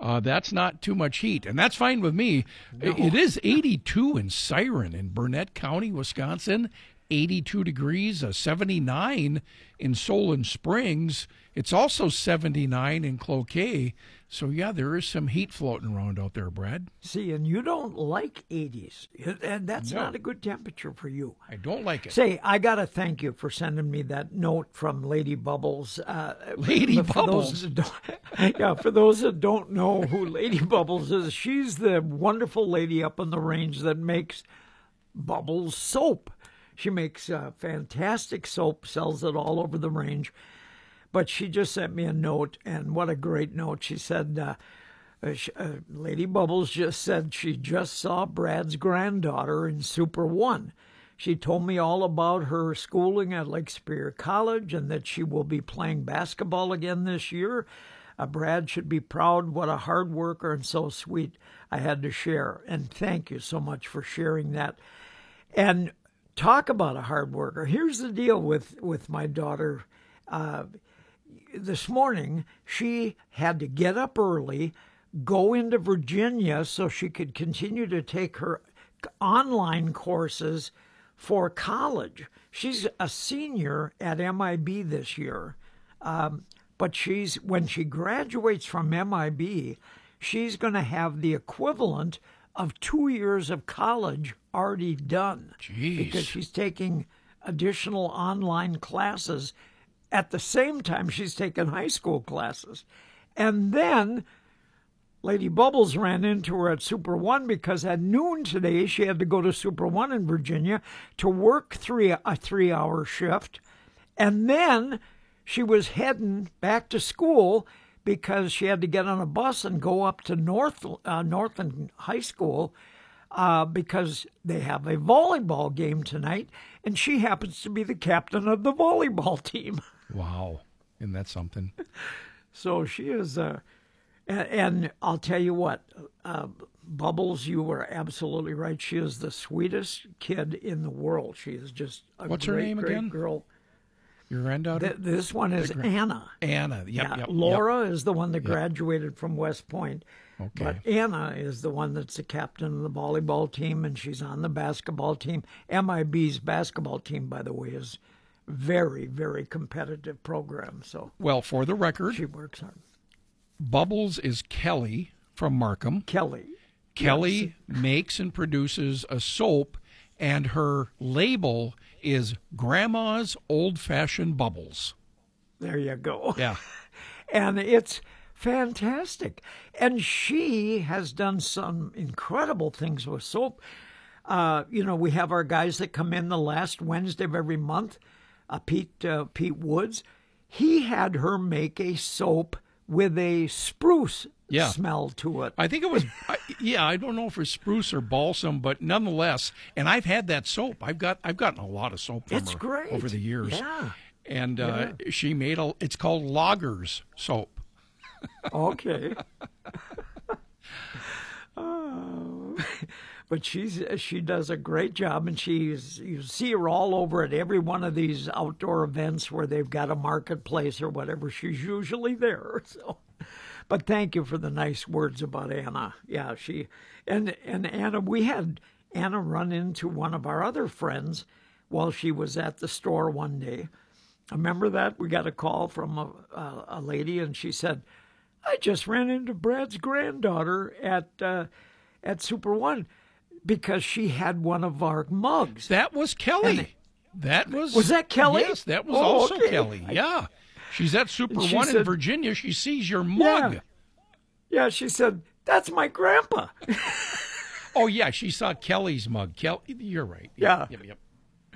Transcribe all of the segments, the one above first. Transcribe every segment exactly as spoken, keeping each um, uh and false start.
uh, that's not too much heat, and that's fine with me. No. It is eighty-two in Siren in Burnett County, Wisconsin, eighty-two degrees, uh, seventy-nine in Solon Springs. It's also seventy-nine in Cloquet. So, yeah, there is some heat floating around out there, Brad. See, and you don't like eighties, and that's No. not a good temperature for you. I don't like it. Say, I got to thank you for sending me that note from Lady Bubbles. Uh, Lady for Bubbles? Those that don't, yeah, for those that don't know who Lady Bubbles is, she's the wonderful lady up on the range that makes Bubbles soap. She makes uh, fantastic soap, sells it all over the range. But she just sent me a note, and what a great note. She said, uh, uh, she, uh, Lady Bubbles just said she just saw Brad's granddaughter in Super One. She told me all about her schooling at Lake Superior College and that she will be playing basketball again this year. Uh, Brad should be proud. What a hard worker and so sweet. I had to share. And thank you so much for sharing that. And talk about a hard worker. Here's the deal with, with my daughter. Uh, This morning, she had to get up early, go into Virginia so she could continue to take her online courses for college. She's a senior at M I B this year, um, but she's when she graduates from M I B, she's going to have the equivalent of two years of college already done. Jeez. Because she's taking additional online classes at the same time she's taking high school classes. And then Lady Bubbles ran into her at Super One because at noon today she had to go to Super One in Virginia to work three a three-hour shift. And then she was heading back to school because she had to get on a bus and go up to North uh, Northland High School uh, because they have a volleyball game tonight, and she happens to be the captain of the volleyball team. Wow. Isn't that something? So she is, uh, and, and I'll tell you what, uh, Bubbles, you were absolutely right. She is the sweetest kid in the world. She is just a What's great, her name great again? girl. Your granddaughter? Th- this one is gra- Anna. Anna. Yep, yeah, yep, Laura yep. is the one that graduated from West Point. Okay. But Anna is the one that's the captain of the volleyball team, and she's on the basketball team. M I B's basketball team, by the way, is very, very competitive program. So Well, for the record, she works hard. Bubbles is Kelly from Markham. Kelly. Kelly Yes. makes and produces a soap, and her label is Grandma's Old Fashioned Bubbles. There you go. Yeah. And it's fantastic. And she has done some incredible things with soap. Uh, you know, we have our guys that come in the last Wednesday of every month. Uh, Pete uh, Pete Woods, he had her make a soap with a spruce Yeah. smell to it. I think it was, I- yeah, I don't know if it's spruce or balsam, but nonetheless, and I've had that soap. I've got, I've gotten a lot of soap from It's her great. over the years. Yeah. And uh, she made a, it's called Loggers soap. Okay. Oh. But she's she does a great job, and she's you see her all over at every one of these outdoor events where they've got a marketplace or whatever. She's usually there. So, but thank you for the nice words about Anna. Yeah, she and and Anna. We had Anna run into one of our other friends while she was at the store one day. Remember that? We got a call from a, a, a lady, and she said, I just ran into Brad's granddaughter at uh, at Super One because she had one of our mugs. That was Kelly. And- that was Was that Kelly? Yes, that was Oh, also okay. Kelly. Yeah, she's at Super And she One in said- Virginia. She sees your mug. Yeah. Yeah, she said, that's my grandpa. Oh yeah, she saw Kelly's mug. Kel, you're right. Yeah. Yep, yep.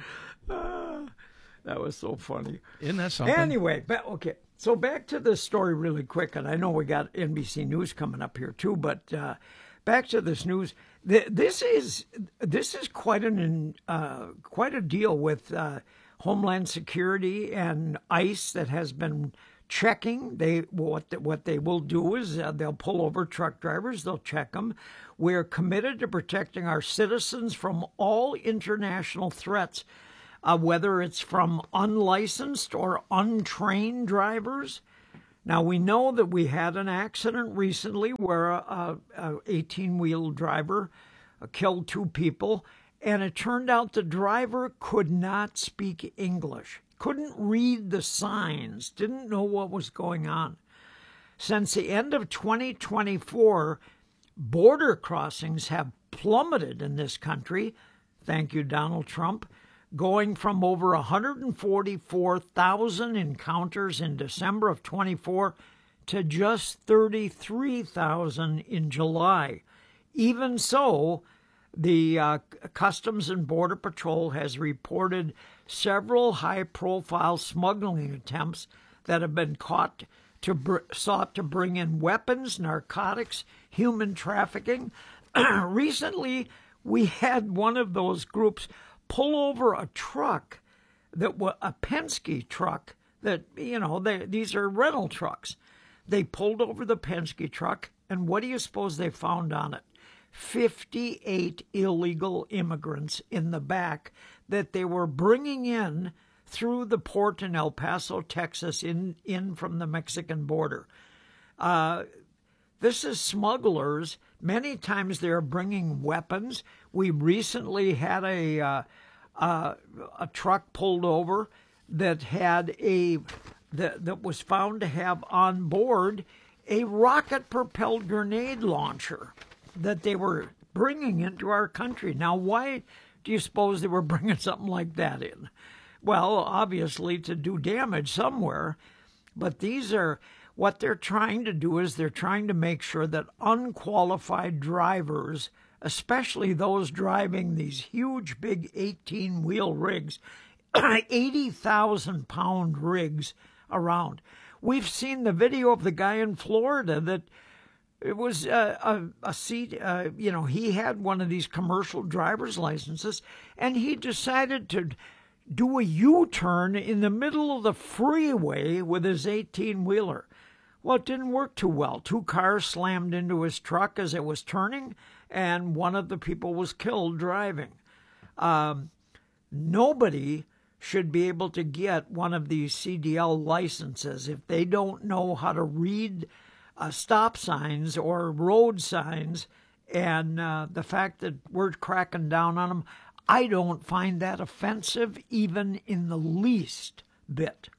That was so funny. Isn't that something? Anyway, ba- okay. So back to this story really quick, and I know we got N B C News coming up here too, but uh, back to this news. Th- This is this is quite an uh, quite a deal with uh, Homeland Security and ICE that has been checking. They what what they will do is uh, they'll pull over truck drivers. They'll check them. We're committed to protecting our citizens from all international threats. Uh, whether it's from unlicensed or untrained drivers. Now, we know that we had an accident recently where a eighteen-wheel driver killed two people, and it turned out the driver could not speak English, couldn't read the signs, didn't know what was going on. Since the end of twenty twenty-four, border crossings have plummeted in this country, thank you, Donald Trump, going from over one hundred forty-four thousand encounters in December of twenty-four to just thirty-three thousand in July. Even so, the uh, Customs and Border Patrol has reported several high-profile smuggling attempts that have been caught to br- sought to bring in weapons, narcotics, human trafficking. Recently, we had one of those groups pull over a truck that was a Penske truck that, you know, they, these are rental trucks. They pulled over the Penske truck, and what do you suppose they found on it? fifty-eight illegal immigrants in the back that they were bringing in through the port in El Paso, Texas, in, in from the Mexican border. Uh, this is smugglers. Many times they're bringing weapons. We recently had a uh, uh, a truck pulled over that had a that, that was found to have on board a rocket-propelled grenade launcher that they were bringing into our country. Now, why do you suppose they were bringing something like that in? Well, obviously to do damage somewhere, but these are, what they're trying to do is they're trying to make sure that unqualified drivers, especially those driving these huge, big eighteen-wheel rigs, eighty thousand pound rigs around. We've seen the video of the guy in Florida that it was a, a, a seat, uh, you know, he had one of these commercial driver's licenses, and he decided to do a U-turn in the middle of the freeway with his eighteen-wheeler. Well, it didn't work too well. Two cars slammed into his truck as it was turning, and one of the people was killed driving. Um, nobody should be able to get one of these C D L licenses if they don't know how to read uh, stop signs or road signs, and uh, the fact that we're cracking down on them, I don't find that offensive even in the least bit.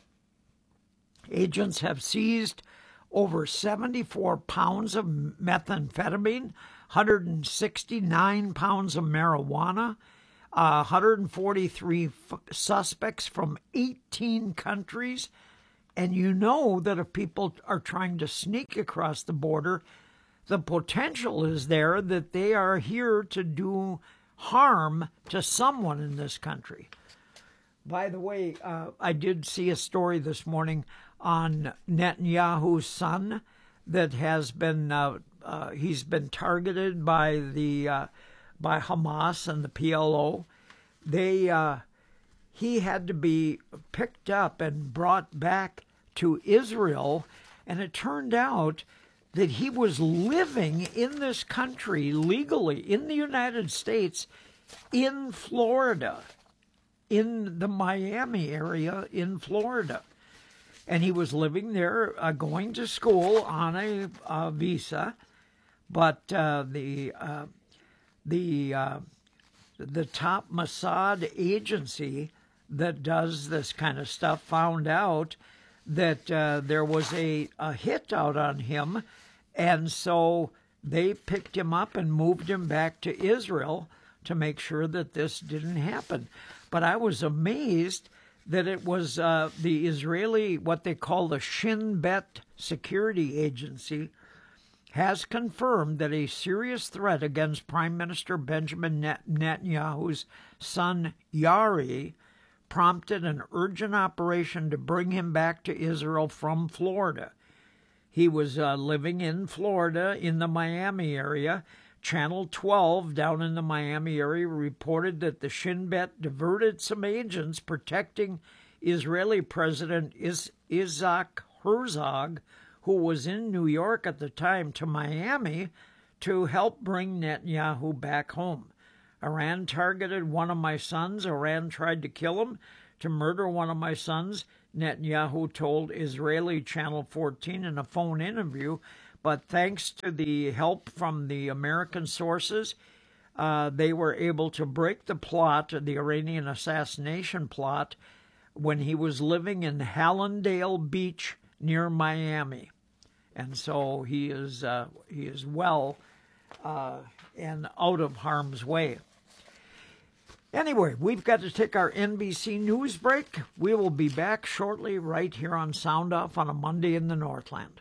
Agents have seized over seventy-four pounds of methamphetamine, one hundred sixty-nine pounds of marijuana, uh, one hundred forty-three f- suspects from eighteen countries. And you know that if people are trying to sneak across the border, the potential is there that they are here to do harm to someone in this country. By the way, uh, I did see a story this morning on Netanyahu's son that has been uh, uh, he's been targeted by the uh, by Hamas and the P L O. They uh, he had to be picked up and brought back to Israel, and it turned out that he was living in this country legally in the United States, in Florida, in the Miami area in Florida. And he was living there, uh, going to school on a, a visa, but uh, the uh, the uh, the top Mossad agency that does this kind of stuff found out that uh, there was a, a hit out on him, and so they picked him up and moved him back to Israel to make sure that this didn't happen. But I was amazed that it was uh, the Israeli, what they call the Shin Bet security agency, has confirmed that a serious threat against Prime Minister Benjamin Netanyahu's son, Yari, prompted an urgent operation to bring him back to Israel from Florida. He was uh, living in Florida in the Miami area. Channel twelve down in the Miami area reported that the Shin Bet diverted some agents protecting Israeli President Is- Isaac Herzog, who was in New York at the time, to Miami to help bring Netanyahu back home. Iran targeted one of my sons. Iran tried to kill him, to murder one of my sons. Netanyahu told Israeli Channel fourteen in a phone interview. But thanks to the help from the American sources, uh, they were able to break the plot, the Iranian assassination plot, when he was living in Hallandale Beach near Miami. And so he is uh, he is well uh, and out of harm's way. Anyway, we've got to take our N B C News break. We will be back shortly right here on Sound Off on a Monday in the Northland.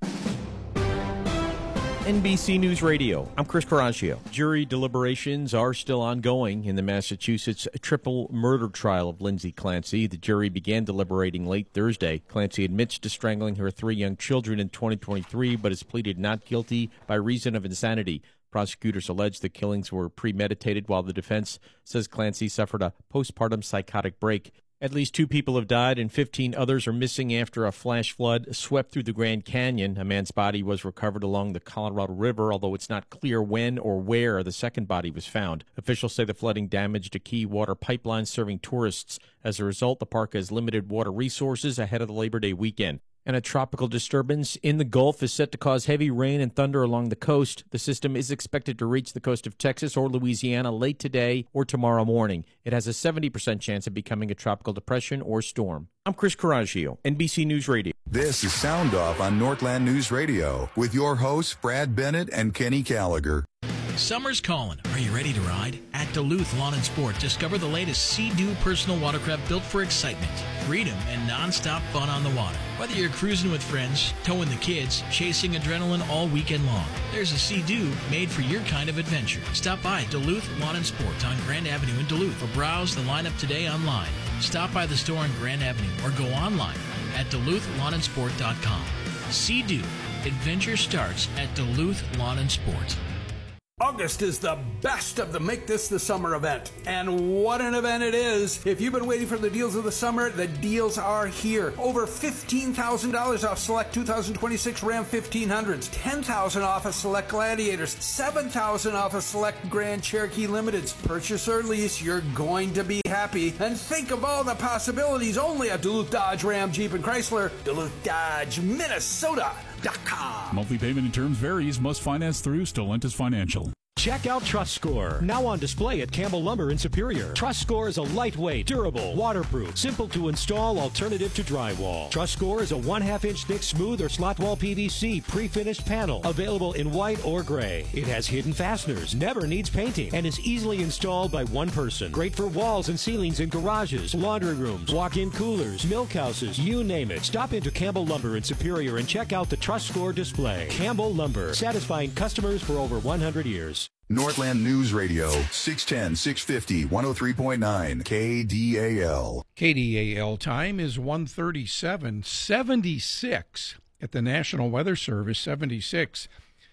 N B C News Radio. I'm Chris Coraggio. Jury deliberations are still ongoing in the Massachusetts triple murder trial of Lindsay Clancy. The jury began deliberating late Thursday. Clancy admits to strangling her three young children in twenty twenty-three, but has pleaded not guilty by reason of insanity. Prosecutors allege the killings were premeditated, while the defense says Clancy suffered a postpartum psychotic break. At least two people have died and fifteen others are missing after a flash flood swept through the Grand Canyon. A man's body was recovered along the Colorado River, although it's not clear when or where the second body was found. Officials say the flooding damaged a key water pipeline serving tourists. As a result, the park has limited water resources ahead of the Labor Day weekend. And a tropical disturbance in the Gulf is set to cause heavy rain and thunder along the coast. The system is expected to reach the coast of Texas or Louisiana late today or tomorrow morning. It has a seventy percent chance of becoming a tropical depression or storm. I'm Chris Coraggio, N B C News Radio. This is Sound Off on Northland News Radio with your hosts Brad Bennett and Kenny Gallagher. Summer's calling. Are you ready to ride? At Duluth Lawn and Sport, discover the latest Sea-Doo personal watercraft built for excitement, freedom, and non-stop fun on the water. Whether you're cruising with friends, towing the kids, chasing adrenaline all weekend long, there's a Sea-Doo made for your kind of adventure. Stop by Duluth Lawn and Sport on Grand Avenue in Duluth or browse the lineup today online. Stop by the store on Grand Avenue or go online at Duluth Lawn and Sport dot com. Sea-Doo. Adventure starts at Duluth Lawn and Sport. August is the best of the Make This the Summer event. And what an event it is. If you've been waiting for the deals of the summer, the deals are here. Over fifteen thousand dollars off select two thousand twenty-six Ram fifteen hundreds, ten thousand dollars off of select Gladiators, seven thousand dollars off of select Grand Cherokee Limiteds. Purchase or lease, you're going to be happy. And think of all the possibilities only at Duluth Dodge Ram Jeep and Chrysler, Duluth Dodge, Minnesota. Monthly payment and terms varies. Must finance through Stellantis Financial. Check out Trust Score, now on display at Campbell Lumber in Superior. Trust Score is a lightweight, durable, waterproof, simple to install alternative to drywall. Trust Score is a one half inch thick smooth or slot wall P V C pre-finished panel, available in white or gray. It has hidden fasteners, never needs painting, and is easily installed by one person. Great for walls and ceilings in garages, laundry rooms, walk-in coolers, milk houses, you name it. Stop into Campbell Lumber in Superior and check out the Trust Score display. Campbell Lumber, satisfying customers for over one hundred years. Northland News Radio, six ten, six fifty, one oh three point nine, K D A L. K D A L time is one thirty-seven, seventy-six at the National Weather Service, seventy-six,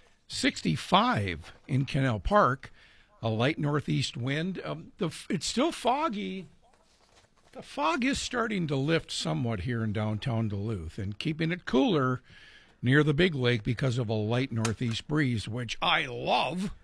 sixty-five in Canal Park, a light northeast wind. Um, the, it's still foggy. The fog is starting to lift somewhat here in downtown Duluth and keeping it cooler near the big lake because of a light northeast breeze, which I love.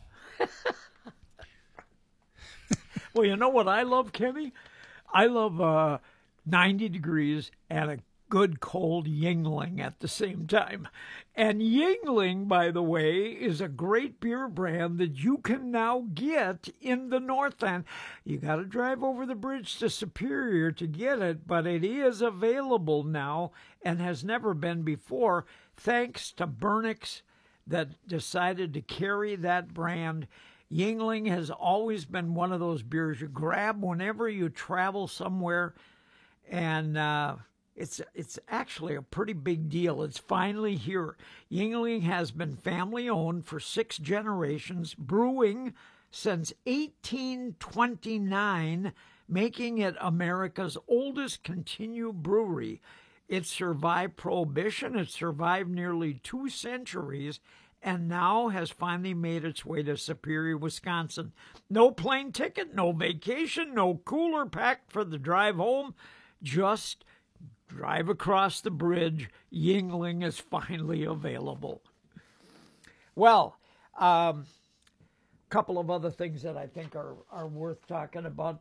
Well, you know what I love, Kenny? I love uh, ninety degrees and a good cold Yuengling at the same time. And Yuengling, by the way, is a great beer brand that you can now get in the Northland. You got to drive over the bridge to Superior to get it, but it is available now and has never been before, thanks to Burnix that decided to carry that brand. Yuengling has always been one of those beers you grab whenever you travel somewhere, and uh, it's it's actually a pretty big deal. It's finally here. Yuengling has been family-owned for six generations, brewing since eighteen twenty-nine, making it America's oldest continued brewery. It survived Prohibition, it survived nearly two centuries, and now has finally made its way to Superior, Wisconsin. No plane ticket, no vacation, no cooler packed for the drive home. Just drive across the bridge. Yuengling is finally available. Well, a um, couple of other things that I think are, are worth talking about.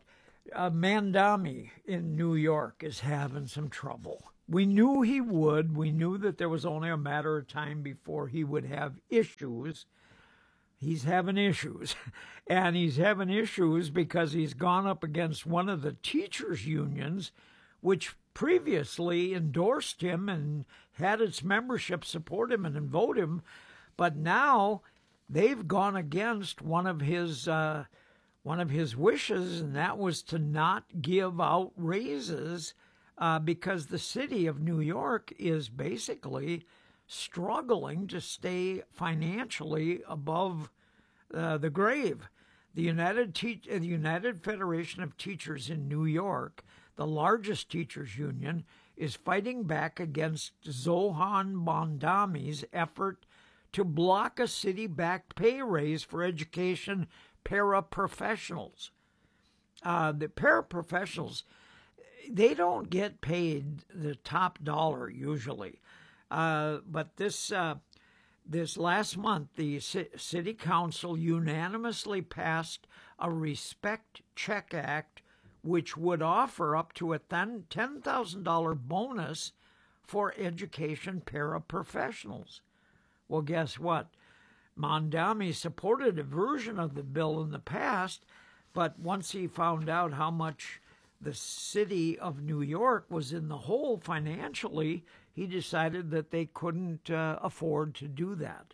uh, Mamdani in New York is having some trouble. We knew he would. We knew that there was only a matter of time before he would have issues. He's having issues. And he's having issues because he's gone up against one of the teachers' unions, which previously endorsed him and had its membership support him and vote him. But now they've gone against one of his uh, one of his wishes, and that was to not give out raises uh, because the city of New York is basically struggling to stay financially above uh, the grave. The United Te- the United Federation of Teachers in New York, the largest teachers union, is fighting back against Zohan Mamdani's effort to block a city-backed pay raise for education paraprofessionals. Uh, the paraprofessionals, they don't get paid the top dollar usually. Uh, but this uh, this last month, the C- City Council unanimously passed a Respect Check Act, which would offer up to a ten thousand dollars bonus for education paraprofessionals. Well, guess what? Mamdani supported a version of the bill in the past, but once he found out how much the city of New York was in the hole financially, he decided that they couldn't uh, afford to do that.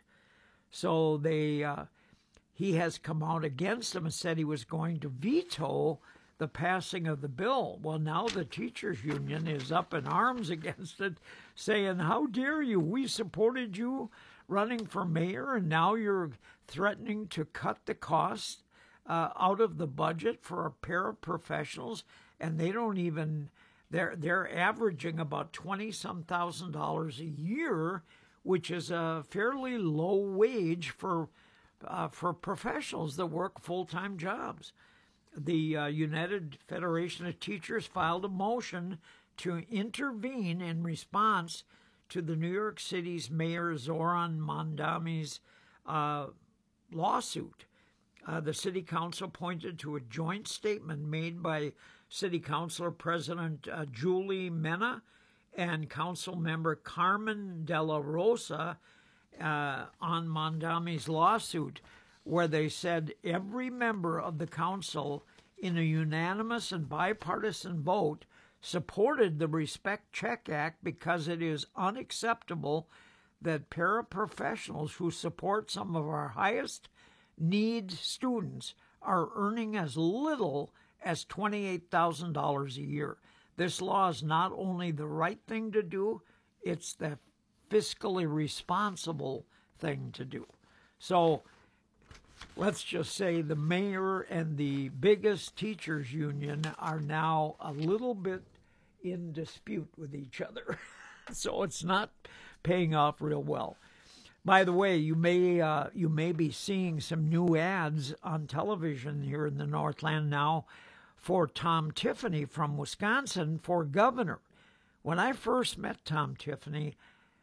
So they, uh, he has come out against them and said he was going to veto the passing of the bill. Well, now the teachers union is up in arms against it, saying, how dare you? We supported you running for mayor, and now you're threatening to cut the costs uh, out of the budget for our paraprofessionals, and they don't even, they're, they're averaging about twenty some thousand dollars a year, which is a fairly low wage for, uh, for professionals that work full-time jobs. The uh, United Federation of Teachers filed a motion to intervene in response to the New York City's Mayor Zoran Mamdani's uh, lawsuit. Uh, the City Council pointed to a joint statement made by City Councilor President uh, Julie Mena and Council Member Carmen De La Rosa uh, on Mamdani's lawsuit, where they said every member of the council, in a unanimous and bipartisan vote, supported the Respect Check Act because it is unacceptable that paraprofessionals who support some of our highest need students are earning as little as twenty-eight thousand dollars a year. This law is not only the right thing to do, it's the fiscally responsible thing to do. So let's just say the mayor and the biggest teachers union are now a little bit in dispute with each other. So it's not paying off real well. By the way, you may uh, you may be seeing some new ads on television here in the Northland now for Tom Tiffany from Wisconsin for governor. When I first met Tom Tiffany,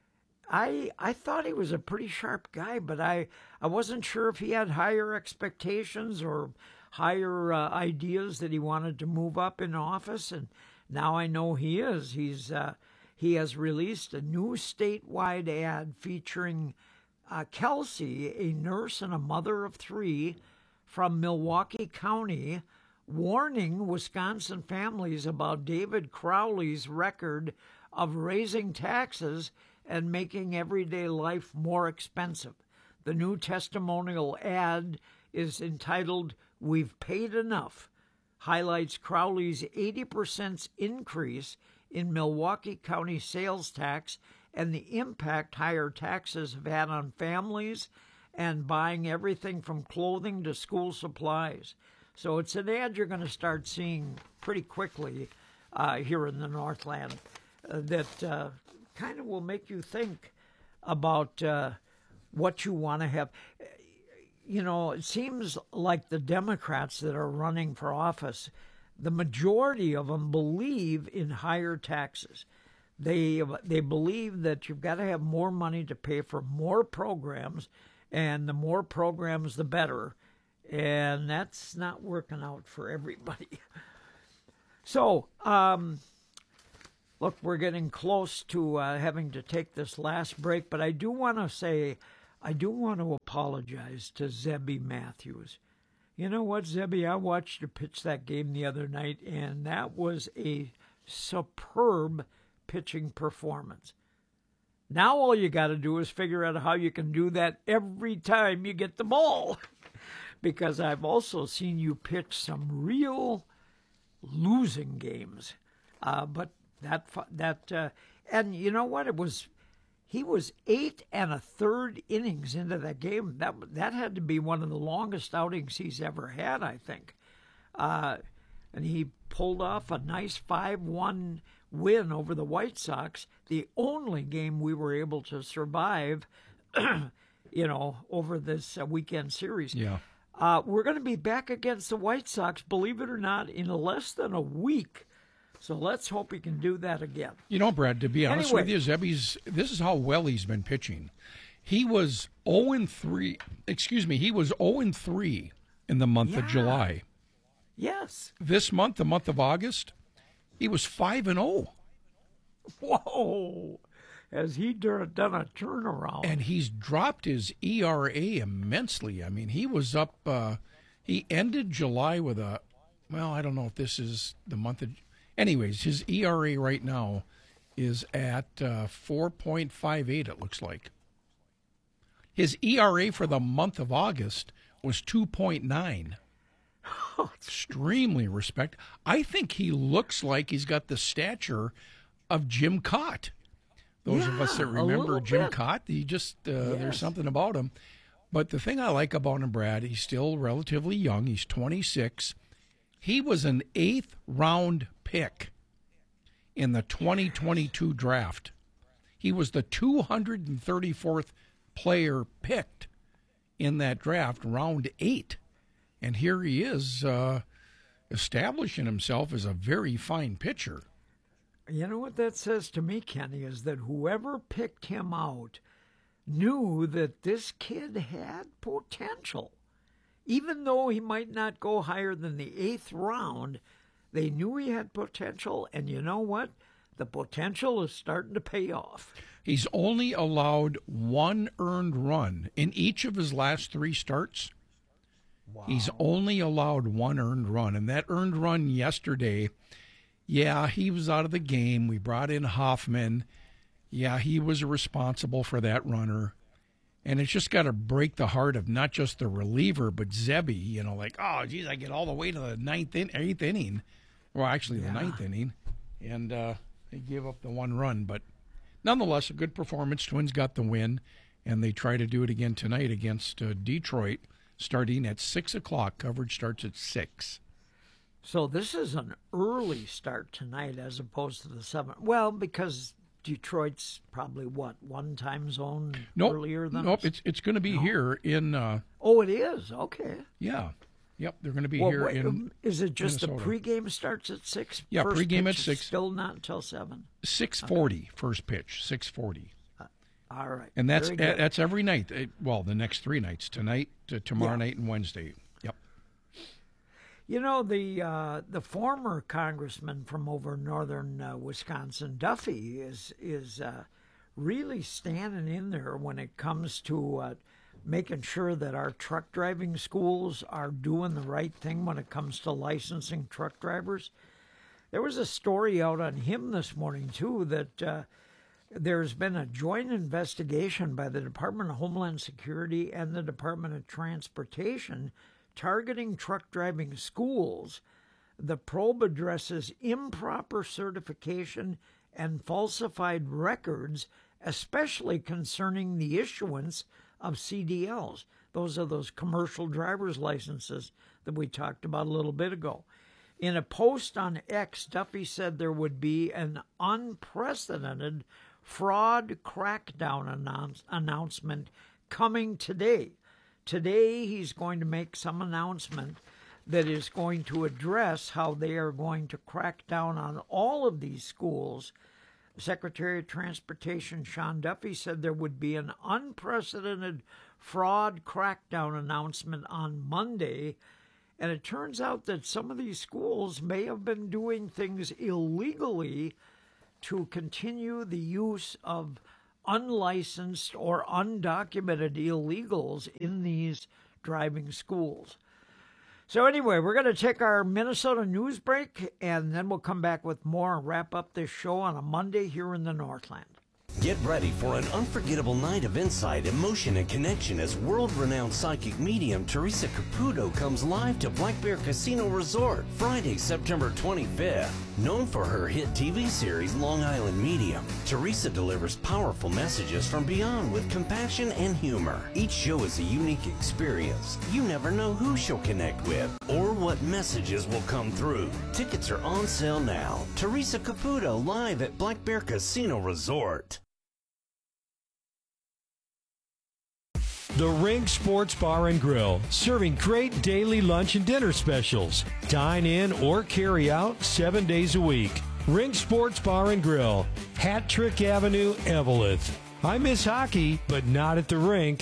I I thought he was a pretty sharp guy, but I, I wasn't sure if he had higher expectations or higher uh, ideas that he wanted to move up in office, and now I know he is. He's uh, he has released a new statewide ad featuring uh, Kelsey, a nurse and a mother of three from Milwaukee County, warning Wisconsin families about David Crowley's record of raising taxes and making everyday life more expensive. The new testimonial ad is entitled, "We've Paid Enough," highlights Crowley's eighty percent increase in Milwaukee County sales tax and the impact higher taxes have had on families and buying everything from clothing to school supplies. So it's an ad you're going to start seeing pretty quickly uh, here in the Northland uh, that uh, kind of will make you think about uh, what you want to have. You know, it seems like the Democrats that are running for office, the majority of them believe in higher taxes. They they believe that you've got to have more money to pay for more programs, and the more programs, the better. And that's not working out for everybody. So, um, look, we're getting close to uh, having to take this last break, but I do want to say, I do want to apologize to Zebby Matthews. You know what, Zebby? I watched her pitch that game the other night, and that was a superb pitching performance. Now all you got to do is figure out how you can do that every time you get the ball. Because I've also seen you pitch some real losing games. Uh, but that, that uh, and you know what? It was, he was eight and a third innings into that game. That, that had to be one of the longest outings he's ever had, I think. Uh, and he pulled off a nice five one win over the White Sox, the only game we were able to survive, you know, over this uh, weekend series. Yeah. Uh, we're going to be back against the White Sox, believe it or not, in less than a week. So let's hope he can do that again. You know, Brad, to be honest Anyway. with you, Zebby's, this is how well he's been pitching. He was oh and three, excuse me, he was oh and three in the month Yeah. of July. Yes. This month, the month of August, he was five and oh. Whoa. Has he done a turnaround? And he's dropped his E R A immensely. I mean, he was up, uh, he ended July with a, well, I don't know if this is the month of, anyways, his E R A right now is at uh, four point five eight, it looks like. His E R A for the month of August was two point nine. Extremely respect. I think he looks like he's got the stature of Jim Cott. Those of us Yeah, that a remember little Jim bit. Cott, he just uh, Yes. there's something about him. But the thing I like about him, Brad, he's still relatively young. He's twenty-six. He was an eighth round pick in the twenty twenty-two draft. He was the two hundred thirty-fourth player picked in that draft, round eight. And here he is uh, establishing himself as a very fine pitcher. You know what that says to me, Kenny, is that whoever picked him out knew that this kid had potential. Even though he might not go higher than the eighth round, they knew he had potential. And you know what? The potential is starting to pay off. He's only allowed one earned run in each of his last three starts. Wow. He's only allowed one earned run. And that earned run yesterday, yeah, he was out of the game. We brought in Hoffman. Yeah, he was responsible for that runner. And it's just got to break the heart of not just the reliever, but Zebby, you know, like, oh, geez, I get all the way to the ninth, in, eighth inning. Well, actually, the Yeah. ninth inning. And uh, they gave up the one run. But nonetheless, a good performance. Twins got the win, and they try to do it again tonight against uh, Detroit, starting at six o'clock. Coverage starts at six. So this is an early start tonight as opposed to the seven. Well, because Detroit's probably, what, one time zone Nope, earlier than nope. us? It's it's going to be No? here in. Uh, Oh, it is? Okay. yeah, yep. They're going to be Well, here wait, in um, is it just Minnesota. the pregame starts at six? Yeah, First pregame pitch at is six. Still not until seven. six forty. First pitch, six forty, All right. and that's Very good. that's every night. Uh, Well, the next three nights: tonight, to tomorrow Yeah. night, and Wednesday. Yep. You know, the uh, the former congressman from over northern uh, Wisconsin, Duffy, is is uh, really standing in there when it comes to uh, making sure that our truck driving schools are doing the right thing when it comes to licensing truck drivers. There was a story out on him this morning, too, that uh, there's been a joint investigation by the Department of Homeland Security and the Department of Transportation targeting truck driving schools. The probe addresses improper certification and falsified records, especially concerning the issuance of C D Ls. Those are those commercial driver's licenses that we talked about a little bit ago. In a post on X, Duffy said there would be an unprecedented fraud crackdown announce- announcement coming today. Today, he's going to make some announcement that is going to address how they are going to crack down on all of these schools. Secretary of Transportation Sean Duffy said there would be an unprecedented fraud crackdown announcement on Monday, And it turns out that some of these schools may have been doing things illegally to continue the use of unlicensed or undocumented illegals in these driving schools. So anyway, we're going to take our Minnesota news break, and then we'll come back with more and wrap up this show on a Monday here in the Northland. Get ready for an unforgettable night of insight, emotion, and connection as world-renowned psychic medium Teresa Caputo comes live to Black Bear Casino Resort Friday, September twenty-fifth. Known for her hit T V series Long Island Medium, Teresa delivers powerful messages from beyond with compassion and humor. Each show is a unique experience. You never know who she'll connect with or what messages will come through. Tickets are on sale now. Teresa Caputo live at Black Bear Casino Resort. The Rink Sports Bar and Grill, serving great daily lunch and dinner specials. Dine in or carry out seven days a week. Rink Sports Bar and Grill, Hat Trick Avenue, Eveleth. I miss hockey, but not at the rink.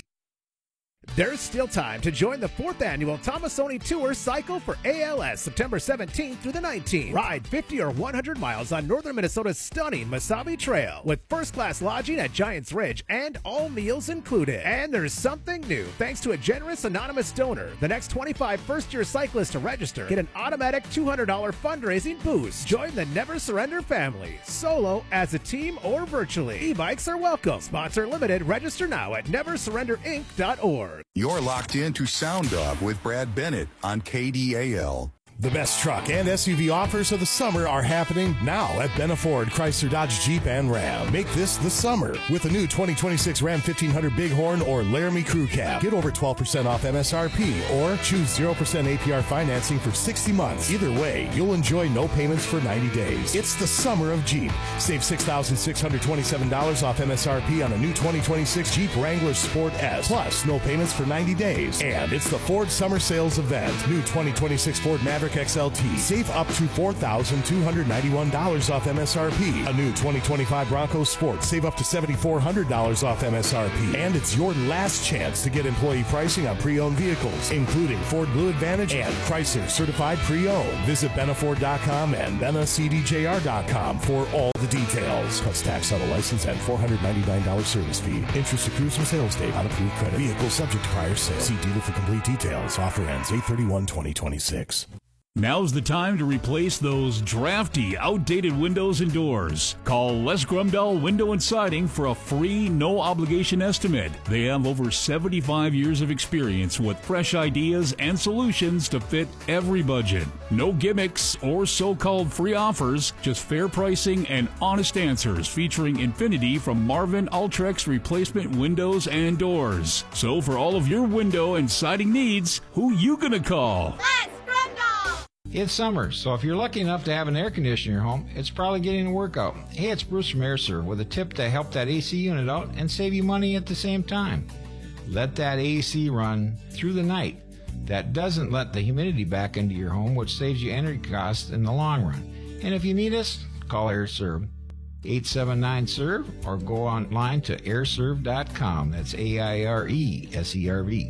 There's still time to join the fourth annual Tomasoni Tour Cycle for A L S, September seventeenth through the nineteenth. Ride fifty or one hundred miles on northern Minnesota's stunning Mesabi Trail with first-class lodging at Giants Ridge and all meals included. And there's something new. Thanks to a generous anonymous donor, the next twenty-five first-year cyclists to register get an automatic two hundred dollars fundraising boost. Join the Never Surrender family, solo, as a team, or virtually. E-bikes are welcome. Sponsor limited. Register now at never surrender inc dot org. You're locked in to Sound Dog with Brad Bennett on K D A L. The best truck and S U V offers of the summer are happening now at Benna Ford, Chrysler, Dodge, Jeep, and Ram. Make this the summer with the new twenty twenty-six Ram fifteen hundred Bighorn or Laramie Crew Cab. Get over twelve percent off M S R P or choose zero percent A P R financing for sixty months. Either way, you'll enjoy no payments for ninety days. It's the summer of Jeep. Save six thousand six hundred twenty-seven dollars off M S R P on a new twenty twenty-six Jeep Wrangler Sport S. Plus, no payments for ninety days. And it's the Ford Summer Sales Event. New twenty twenty-six Ford Maverick X L T. Save up to four thousand two hundred ninety-one dollars off M S R P. A new twenty twenty-five Bronco Sport. Save up to seven thousand four hundred dollars off M S R P. And it's your last chance to get employee pricing on pre-owned vehicles, including Ford Blue Advantage and Chrysler Certified Pre-Owned. Visit benna ford dot com and benna c d j r dot com for all the details. Plus tax, auto license, and four hundred ninety-nine dollars service fee. Interest accrues from sales date on approved credit. Vehicle subject to prior sale. See dealer for complete details. Offer ends eight thirty-one twenty twenty-six. Now's the time to replace those drafty, outdated windows and doors. Call Les Grumdahl Window and Siding for a free, no-obligation estimate. They have over seventy-five years of experience with fresh ideas and solutions to fit every budget. No gimmicks or so-called free offers, just fair pricing and honest answers featuring Infinity from Marvin Ultrex replacement windows and doors. So for all of your window and siding needs, who you gonna call? Les Grumdahl! It's summer, so if you're lucky enough to have an air conditioner in your home, it's probably getting a workout. Hey, it's Bruce from AirServe with a tip to help that A C unit out and save you money at the same time. Let that A C run through the night. That doesn't let the humidity back into your home, which saves you energy costs in the long run. And if you need us, call AirServe. eight seven nine serve or go online to air serve dot com. That's A I R E S E R V.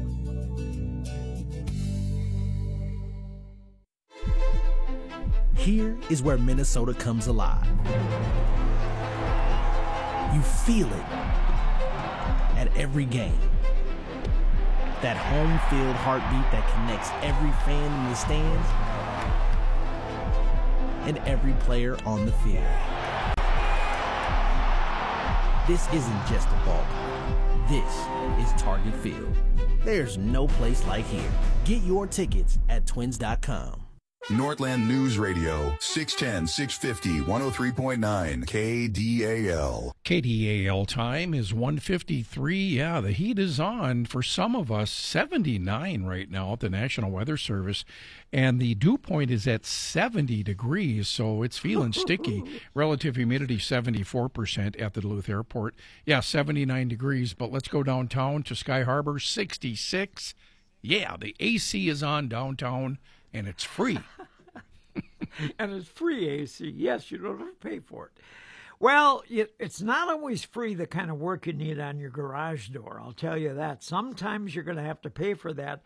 Here is where Minnesota comes alive. You feel it at every game. That home field heartbeat that connects every fan in the stands and every player on the field. This isn't just a ballpark. This is Target Field. There's no place like here. Get your tickets at twins dot com. Northland News Radio, six ten, six fifty, one oh three point nine, K D A L. K D A L time is one fifty-three. Yeah, the heat is on for some of us. seventy-nine right now at the National Weather Service. And the dew point is at seventy degrees, so it's feeling sticky. Relative humidity seventy-four percent at the Duluth Airport. Yeah, seventy-nine degrees, but let's go downtown to Sky Harbor, sixty-six. Yeah, the A C is on downtown, and it's free. And it's free A C. Yes, you don't have to pay for it. Well, it, it's not always free, the kind of work you need on your garage door. I'll tell you that. Sometimes you're going to have to pay for that.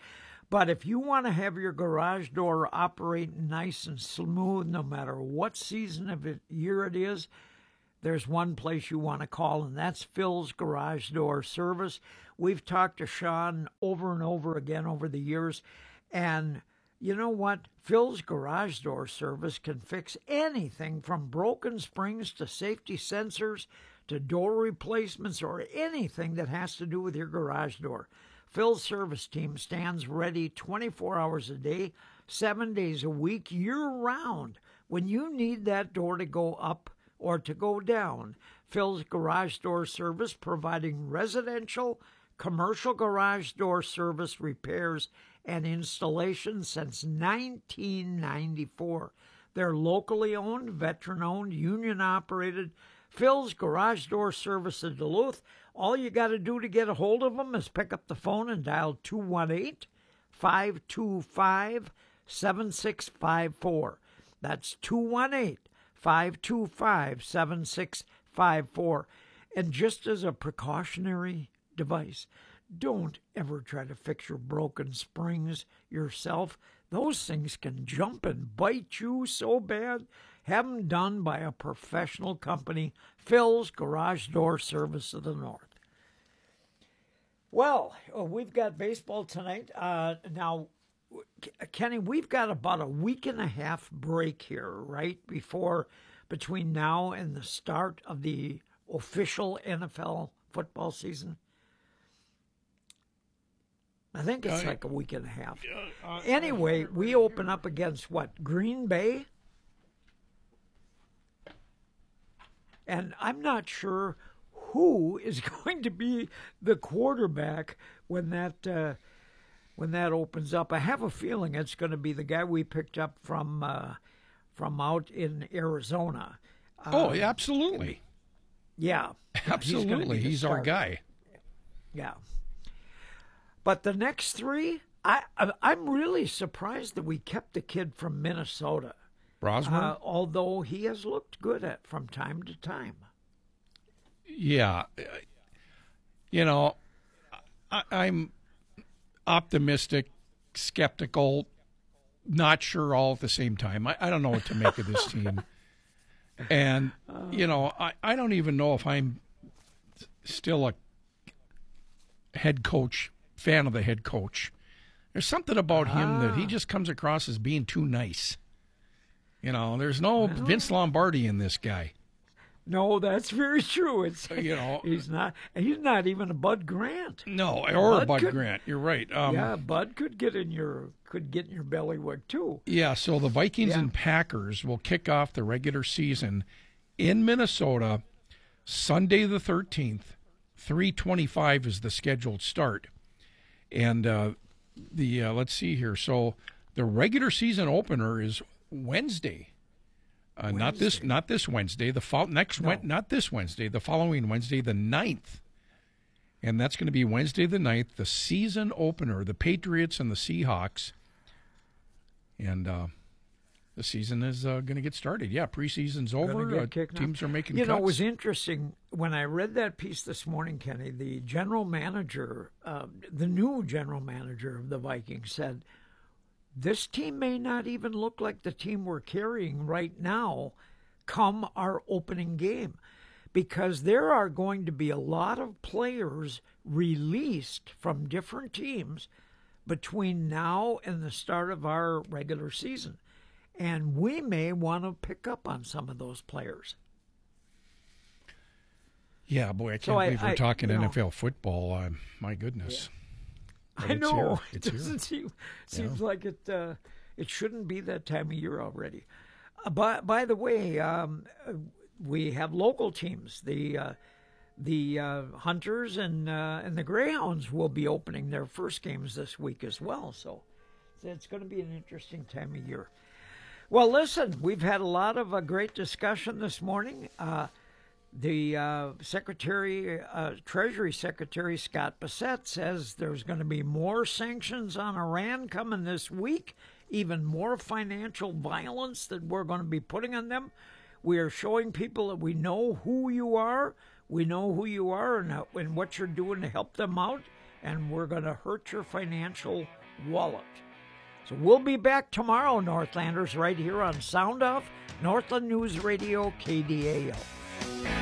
But if you want to have your garage door operate nice and smooth, no matter what season of it, year it is, there's one place you want to call, and that's Phil's Garage Door Service. We've talked to Sean over and over again over the years, and you know what? Phil's Garage Door Service can fix anything from broken springs to safety sensors to door replacements or anything that has to do with your garage door. Phil's service team stands ready twenty-four hours a day, seven days a week, year-round. When you need that door to go up or to go down, Phil's Garage Door Service, providing residential, commercial garage door service repairs and installation since nineteen ninety-four. They're locally owned, veteran-owned, union-operated. Phil's Garage Door Service in Duluth. All you got to do to get a hold of them is pick up the phone and dial two one eight, five two five, seven six five four. That's two one eight, five two five, seven six five four. And just as a precautionary device, don't ever try to fix your broken springs yourself. Those things can jump and bite you so bad. Have them done by a professional company, Phil's Garage Door Service of the North. Well, we've got baseball tonight. Uh, now, Kenny, we've got about a week and a half break here, right, before, between now and the start of the official N F L football season. I think it's like a week and a half. Uh, anyway, we open up against what, Green Bay? And I'm not sure who is going to be the quarterback when that uh, when that opens up. I have a feeling it's going to be the guy we picked up from uh, from out in Arizona. Uh, oh, absolutely. Yeah, absolutely. He's, he's our guy. Yeah. But the next three, I I'm really surprised that we kept the kid from Minnesota. Brosmer? Uh, although he has looked good at from time to time. Yeah. You know, I, I'm optimistic, skeptical, not sure all at the same time. I, I don't know what to make of this team. And, you know, I, I don't even know if I'm still a head coach, fan of the head coach. There's something about ah. him that he just comes across as being too nice. You know, there's no well, Vince Lombardi in this guy. No, that's very true. It's you know he's not. He's not even a Bud Grant. No, or Bud a Bud could, Grant. You're right. Um, yeah, Bud could get in your could get in your bellywick too. Yeah. So the Vikings yeah. and Packers will kick off the regular season in Minnesota Sunday the thirteenth. three twenty-five is the scheduled start, and uh, the uh, let's see here. So the regular season opener is Wednesday, uh, Wednesday. not this not this Wednesday. The fo- next no. not this Wednesday. The following Wednesday, the ninth, and that's going to be Wednesday the ninth. The season opener, the Patriots and the Seahawks, and uh, the season is uh, going to get started. Yeah, preseason's over. Uh, teams are making. You cuts. know, it was interesting when I read that piece this morning, Kenny. The general manager, uh, the new general manager of the Vikings, said, this team may not even look like the team we're carrying right now come our opening game, because there are going to be a lot of players released from different teams between now and the start of our regular season. And we may want to pick up on some of those players. Yeah, boy, I can't so believe I, we're I, talking N F L know, football. Uh, my goodness. Yeah. I know. It's it doesn't seem seems yeah. like it. Uh, it shouldn't be that time of year already. Uh, by by the way, um, we have local teams. The uh, the uh, Hunters and uh, and the Greyhounds will be opening their first games this week as well. So it's going to be an interesting time of year. Well, listen, we've had a lot of a great discussion this morning. Uh, The uh, Secretary, uh, Treasury Secretary Scott Bessent says there's going to be more sanctions on Iran coming this week, even more financial violence that we're going to be putting on them. We are showing people that we know who you are, we know who you are and, how, and what you're doing to help them out, and we're going to hurt your financial wallet. So we'll be back tomorrow, Northlanders, right here on Sound Off, Northland News Radio, K D A L.